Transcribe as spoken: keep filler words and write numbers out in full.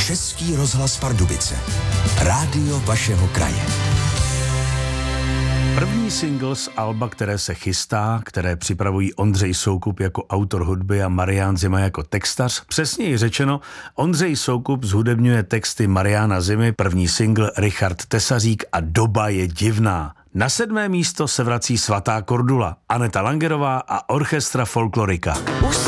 Český rozhlas Pardubice. Rádio vašeho kraje. První single z alba, které se chystá, které připravují Ondřej Soukup jako autor hudby a Marián Zima jako textař. Přesněji řečeno, Ondřej Soukup zhudebňuje texty Mariána Zimy, první single Richard Tesařík a Doba je divná. Na sedmé místo se vrací Svatá Kordula, Aneta Langerová a orchestra Folklorika.